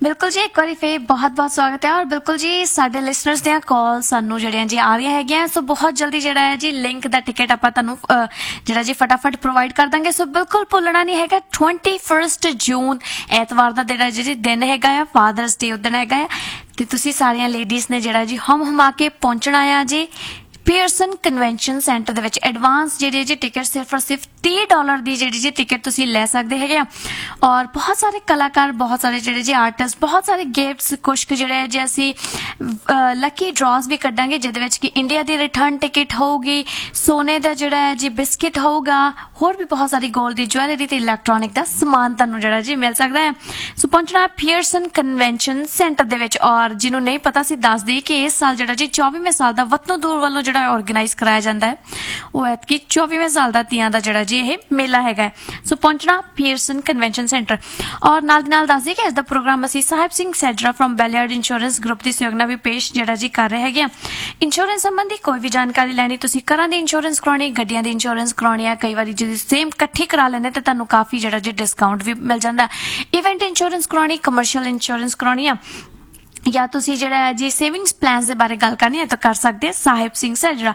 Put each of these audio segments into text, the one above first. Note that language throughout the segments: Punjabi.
ਬਿਲਕੁਲ ਜੀ, ਇੱਕ ਵਾਰੀ ਫੇਰ ਬਹੁਤ-ਬਹੁਤ ਸਵਾਗਤ ਹੈ। ਔਰ ਬਿਲਕੁਲ ਜੀ ਸਾਡੇ ਲਿਸਨਰਸ ਦੀਆਂ ਕਾਲ ਸਾਨੂੰ ਜਿਹੜੀਆਂ ਜੀ ਆ ਰਹੀਆਂ ਹੈਗੀਆਂ, ਸੋ ਬਹੁਤ ਜਲਦੀ ਜਿਹੜਾ ਹੈ ਜੀ ਲਿੰਕ ਦਾ ਟਿਕਟ ਆਪਾਂ ਤੁਹਾਨੂੰ ਜਿਹੜਾ ਜੀ ਫਟਾਫਟ ਪ੍ਰੋਵਾਈਡ ਕਰ ਦਾਂਗੇ। ਸੋ ਬਿਲਕੁਲ ਭੁੱਲਣਾ ਨਹੀਂ ਹੈਗਾ, 21 ਜੂਨ ਐਤਵਾਰ ਦਾ ਜਿਹੜਾ ਜੀ ਦਿਨ ਹੈਗਾ ਆ, ਫਾਦਰਸ ਡੇ ਉਦਣ ਹੈਗਾ ਆ, ਤੇ ਤੁਸੀਂ ਸਾਰੀਆਂ ਲੇਡੀਜ਼ ਨੇ ਜਿਹੜਾ ਜੀ ਹਮ ਕੇ ਪਹੁੰਚਣਾ ਆ ਜੀ ਪੀਅਰਸਨ ਕਨਵੈਨਸ਼ਨ ਸੈਂਟਰ ਦੇ ਵਿੱਚ। ਐਡਵਾਂਸ ਜਿਹੜੀ ਜੀ ਟਿਕਟ ਸਿਰਫ $30 ਦੀ ਜਿਹੜੀ ਜੀ ਟਿਕਟ ਤੁਸੀਂ ਲੈ ਸਕਦੇ ਹੈਗੇ ਆ। ਔਰ ਬਹੁਤ ਸਾਰੇ ਕਲਾਕਾਰ, ਬਹੁਤ ਸਾਰੇ ਜਿਹੜੇ ਜੀ ਆਰਟਿਸਟ, ਬਹੁਤ ਸਾਰੇ ਗਿਫਟਸ, ਕੁਛ ਕੁ ਜਿਹੜੇ ਜੀ ਅਸੀਂ ਲੱਕੀ ਡਰਾਜ਼ ਵੀ ਕੱਢਾਂਗੇ, ਜਿਹਦੇ ਵਿੱਚ ਕਿ ਇੰਡੀਆ ਦੀ ਰਿਟਰਨ ਟਿਕਟ ਹੋਊਗੀ, ਸੋਨੇ ਦਾ ਜਿਹੜਾ ਹੈ ਜੀ ਬਿਸਕਿਟ ਹੋਊਗਾ, ਹੋਰ ਵੀ ਬਹੁਤ ਸਾਰੀ ਗੋਲਡ ਦੀ ਜੁਐਲਰੀ ਤੇ ਇਲੈਕਟ੍ਰੋਨਿਕ ਦਾ ਸਮਾਨ ਤੁਹਾਨੂੰ ਜਿਹੜਾ ਜੀ ਮਿਲ ਸਕਦਾ ਹੈ। ਸੋ ਪਹੁੰਚਣਾ ਪੀਅਰਸਨ ਕਨਵੈਨਸ਼ਨ ਸੈਂਟਰ ਦੇ ਵਿੱਚ। ਔਰ ਜਿਹਨੂੰ ਨਹੀਂ ਪਤਾ ਸੀ ਦੱਸ ਦਈਏ ਕਿ ਇਸ ਸਾਲ ਜਿਹੜਾ ਜੀ 24ਵੇਂ ਸਾਲ ਦਾ ਵਤਨੋਂ ਦੂਰ ਵੱਲੋਂ ਜਿਹੜਾ ਆਰਗੇਨਾਈਜ਼ ਕਰਾਇਆ ਜਾਂਦਾ ਹੈ, ਉਹ ਐਤਕੀ 24ਵੇਂ ਸਾਲ ਦਾ ਤੀਆਂ ਦਾ ਜਿਹੜਾ ਜੀ ਇਹ ਮੇਲਾ ਹੈਗਾ। ਸੋ ਪਹੁੰਚਣਾ ਪੀਅਰਸਨ ਕਨਵੈਨਸ਼ਨ ਸੈਂਟਰ। ਔਰ ਨਾਲ ਦੀ ਨਾਲ ਦੱਸ ਦਈਏ ਕਿ ਇਸ ਦਾ ਪ੍ਰੋਗਰਾਮ ਅਸੀਂ Sahib Singh ਸੈਜਰਾ from ਬੈਲੀਆਰਡ insurance group ਦੀ ਸਹਿਯੋਗ ਨਾਲ ਵੀ ਪੇਸ਼ ਜਿਹੜਾ ਜੀ ਕਰ ਰਹੇ ਹੈਗੇ ਆ। ਇੰਸ਼ੋਰੈਂਸ ਸੰਬੰਧੀ ਕੋਈ ਵੀ ਜਾਣਕਾਰੀ ਲੈਣੀ, ਤੁਸੀਂ ਘਰਾਂ ਦੀ ਇੰਸ਼ੋਰੈਂਸ ਕਰਾਉਣੀ, ਗੱਡੀਆਂ ਦੀ ਇੰਸ਼ੋਰੈਂਸ ਕਰਾਉਣੀ ਹੈ, ਕਈ ਵਾਰੀ ਜੇ ਸੇਮ ਇਕੱਠੀ ਕਰਾ ਲੈਂਦੇ ਤੇ ਤੁਹਾਨੂੰ ਕਾਫੀ ਜਿਹੜਾ ਜੀ ਡਿਸਕਾਊਂਟ ਵੀ ਮਿਲ ਜਾਂਦਾ। ਇਵੈਂਟ ਇੰਸ਼ੋਰੈਂਸ ਕਰਾਉਣੀ, ਕਮਰਸ਼ੀਅਲ ਇੰਸ਼ੋਰੈਂਸ ਕਰਾਉਣੀ ਆ, ਜਾਂ ਤੁਸੀਂ ਜਿਹੜਾ ਹੈ ਜੀ ਸੇਵਿੰਗਸ ਪਲਾਨਸ ਦੇ ਬਾਰੇ ਗੱਲ ਕਰਨੀ ਹੈ ਤਾਂ ਕਰ ਸਕਦੇ ਸਾਹਿਬ ਸਿੰਘ ਸੈਜਰਾ।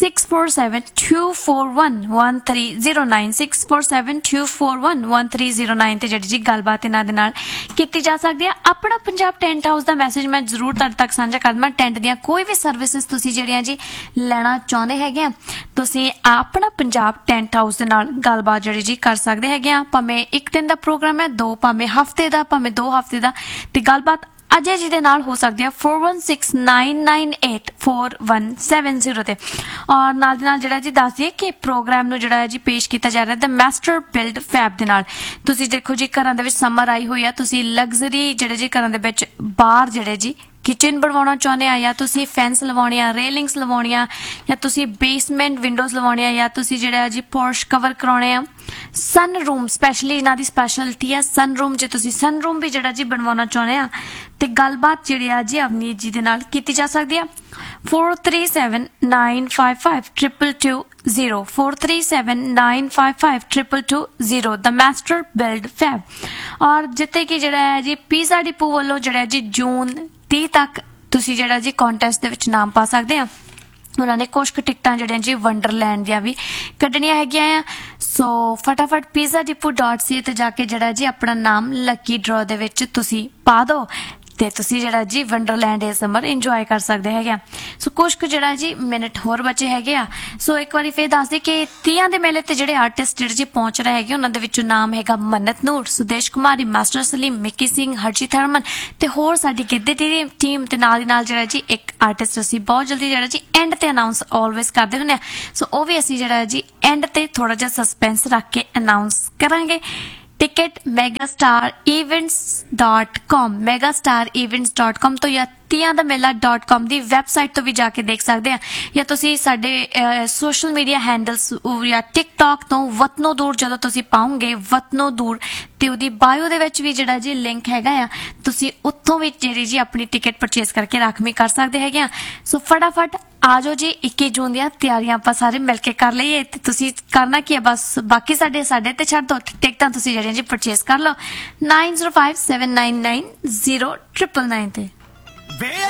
6472411309 6472411309 ਤੇ ਜਿਹੜੀ ਜੀ ਗੱਲਬਾਤ ਇਹਨਾਂ ਦੇ ਨਾਲ ਕੀਤੀ ਜਾ ਸਕਦੀ ਹੈ। ਆਪਣਾ ਪੰਜਾਬ ਟੈਂਟ ਹਾਊਸ ਦਾ ਮੈਸੇਜ ਮੈਂ ਜ਼ਰੂਰ ਤੁਹਾਡੇ ਤੱਕ ਸਾਂਝਾ ਕਰ ਦਵਾਂ। ਟੈਂਟ ਦੀਆਂ ਕੋਈ ਵੀ ਸਰਵਿਸਿਜ਼ ਤੁਸੀਂ ਜਿਹੜੀਆਂ ਜੀ ਲੈਣਾ ਚਾਹੁੰਦੇ ਹੈਗੇ ਆ, ਤੁਸੀਂ ਆਪਣਾ ਪੰਜਾਬ ਟੈਂਟ ਹਾਊਸ ਦੇ ਨਾਲ ਗੱਲਬਾਤ ਜਿਹੜੀ ਜੀ ਕਰ ਸਕਦੇ ਹੈਗੇ ਆ। ਭਾਵੇਂ ਇੱਕ ਦਿਨ ਦਾ ਪ੍ਰੋਗਰਾਮ ਹੈ, ਦੋ ਭਾਵੇਂ ਹਫਤੇ ਦਾ, ਭਾਵੇਂ 2 ਹਫਤੇ ਦਾ, ਤੇ ਗੱਲਬਾਤ ਅਜੇ ਜੀ ਦੇ ਨਾਲ ਹੋ ਸਕਦੀ ਹੈ 4169984170 ਤੇ। ਔਰ ਨਾਲ ਦੀ ਨਾਲ ਜਿਹੜਾ ਜੀ ਦੱਸ ਦਈਏ ਕਿ ਪ੍ਰੋਗਰਾਮ ਨੂੰ ਜਿਹੜਾ ਹੈ ਜੀ ਪੇਸ਼ ਕੀਤਾ ਜਾ ਰਿਹਾ ਦ ਮਾਸਟਰ ਬਿਲਡ ਫੈਬ ਦੇ ਨਾਲ। ਤੁਸੀਂ ਦੇਖੋ ਜੀ ਘਰਾਂ ਦੇ ਵਿੱਚ ਸਮਰ ਆਈ ਹੋਈ ਆ, ਤੁਸੀਂ ਲਗਜ਼ਰੀ ਜਿਹੜੇ ਜੀ ਘਰਾਂ ਦੇ ਵਿੱਚ ਬਾਹਰ ਜਿਹੜੇ ਜੀ ਕਿਚਨ ਬਣਵਾਉਣਾ ਚਾਹੁੰਦੇ ਆ, ਜਾਂ ਤੁਸੀਂ ਫੈਂਸ ਲਵਾਉਣੀਆਂ, ਰੇਲਿੰਗਸ ਲਵਾਉਣੀਆਂ, ਜਾਂ ਤੁਸੀਂ ਬੇਸਮੈਂਟ ਵਿੰਡੋਜ਼ ਲਵਾਉਣੀਆਂ, ਜਾਂ ਤੁਸੀਂ ਜਿਹੜਾ ਜੀ ਪੋਰਸ਼ ਕਵਰ ਕਰਾਉਣੇ ਆ, ਸਨ ਰੂਮ ਸਪੈਸ਼ਲੀ ਇਹਨਾਂ ਦੀ ਸਪੈਸ਼ਲਿਟੀ ਆ ਸਨ ਰੂਮ। ਜੇ ਤੁਸੀਂ ਸਨ ਰੂਮ ਵੀ ਜਿਹੜਾ ਜੀ ਬਣਵਾਉਣਾ ਚਾਹੁੰਦੇ ਆ ਤੇ ਗੱਲਬਾਤ ਜਿਹੜੀ ਆ ਜੀ ਅਵਨੀਤ ਜੀ ਦੇ ਨਾਲ ਕੀਤੀ ਜਾ ਸਕਦੀ ਆ। 4379552220 4379552220 ਦ ਮਾਸਟਰ ਬਿਲਡ ਫੈਬ। ਔਰ ਜਿੱਥੇ ਕਿ ਜਿਹੜਾ ਹੈ ਜੀ ਪੀਜ਼ਾ ਡਿਪੂ ਵੱਲੋਂ ਜਿਹੜਾ ਜੀ ਜੂਨ 30 ਤੱਕ ਤੁਸੀਂ ਜਿਹੜਾ ਜੀ ਕੰਟੈਸਟ ਦੇ ਵਿੱਚ ਨਾਮ ਪਾ ਸਕਦੇ ਆ। ਉਹਨਾਂ ਨੇ ਕੁਝ ਕੁ ਟਿਕਟਾਂ ਜਿਹੜੀਆਂ ਜੀ ਵੰਡਰਲੈਂਡ ਦੀਆਂ ਵੀ ਕੱਢਣੀਆਂ ਹੈਗੀਆਂ ਆ। ਸੋ ਫਟਾਫਟ pizzadepot.ca ਤੇ ਜਾ ਕੇ ਜਿਹੜਾ ਜੀ ਆਪਣਾ ਨਾਮ ਲੱਕੀ ਡਰਾ ਦੇ ਵਿੱਚ ਤੁਸੀਂ ਪਾ ਦਿਓ ਤੇ ਤੁਸੀਂ ਜਿਹੜਾ ਜੀ ਵੰਡਰਲੈਂਡ ਇਹ ਸਮਰ ਇੰਜੋਏ ਕਰ ਸਕਦੇ ਹੈਗੇ ਆ। ਸੋ ਕੁਝ ਕੁ ਜਿਹੜਾ ਜੀ ਮਿੰਟ ਹੋਰ ਬਚੇ ਹੈਗੇ ਆ। ਸੋ ਇੱਕ ਵਾਰੀ ਫੇਰ ਦੱਸ ਦੇ ਕਿ ਤੀਆਂ ਦੇ ਮੇਲੇ ਤੇ ਜਿਹੜੇ ਆਰਟਿਸਟ ਜਿਹੜੇ ਜੀ ਪਹੁੰਚ ਰਹੇ ਹੈਗੇ, ਉਹਨਾਂ ਦੇ ਵਿੱਚੋਂ ਨਾਮ ਹੈਗਾ ਮੰਨਤ ਨੂਰ, ਸੁਦੇਸ਼ ਕੁਮਾਰੀ, ਮਾਸਟਰ ਸਲੀਮ, ਮਿੱਕੀ ਸਿੰਘ, ਹਰਜੀਤ ਹਰਮਨ ਤੇ ਹੋਰ ਸਾਡੀ ਗਿੱਧੇ ਦੀ ਟੀਮ। ਤੇ ਨਾਲ ਦੀ ਨਾਲ ਜਿਹੜਾ ਜੀ ਇੱਕ ਆਰਟਿਸਟ ਅਸੀਂ ਬਹੁਤ ਜਲਦੀ ਜਿਹੜਾ ਜੀ ਐਂਡ ਤੇ ਅਨਾਉਂਸ ਆਲਵੇਜ਼ ਕਰਦੇ ਹੁੰਦੇ ਆ। ਸੋ ਉਹ ਵੀ ਅਸੀਂ ਜਿਹੜਾ ਜੀ ਐਂਡ ਤੇ ਥੋੜਾ ਜਿਹਾ ਸਸਪੈਂਸ ਰੱਖ ਕੇ ਅਨਾਉਂਸ ਕਰਾਂਗੇ। ਟਿਕਟ megastarevents.com megastarevents.com ਤੋਂ ਜਾਂ tiyandameela.com ਦੀ ਵੈਬਸਾਈਟ ਤੋਂ ਵੀ ਜਾ ਕੇ ਦੇਖ ਸਕਦੇ ਆ, ਜਾਂ ਤੁਸੀਂ ਸਾਡੇ ਸੋਸ਼ਲ ਮੀਡੀਆ ਹੈਂਡਲਸ ਜਾਂ ਟਿਕਟੌਕ ਤੋਂ ਵਤਨੋਂ ਦੂਰ ਜਦੋਂ ਤੁਸੀਂ ਪਾਉਂਗੇ ਵਤਨੋਂ ਦੂਰ ਤੇ ਉਹਦੀ ਬਾਇਓ ਦੇ ਵਿੱਚ ਵੀ ਜਿਹੜਾ ਜੀ ਲਿੰਕ ਹੈਗਾ ਆ, ਤੁਸੀਂ ਉੱਥੋਂ ਵੀ ਜਿਹੜੀ ਜੀ ਆਪਣੀ ਟਿਕਟ ਪਰਚੇਸ ਕਰਕੇ ਰਾਖਵੀਂ ਕਰ ਸਕਦੇ ਹੈਗੇ ਆ। ਸੋ ਫਟਾਫਟ ਆ ਜਾਓ ਜੀ, 21 ਜੂਨ ਦੀਆਂ ਤਿਆਰੀਆਂ ਆਪਾਂ ਸਾਰੇ ਮਿਲ ਕੇ ਕਰ ਲਈਏ। ਤੇ ਤੁਸੀਂ ਕਰਨਾ ਕੀ ਹੈ, ਬਸ ਬਾਕੀ ਸਾਡੇ ਤੇ ਛੱਡ ਦਿਓ, ਟਿਕਟਾਂ ਤੁਸੀਂ ਜਿਹੜੀਆਂ ਜੀ ਪਰਚੇਸ ਕਰ ਲਓ 9057990999 ਤੇ।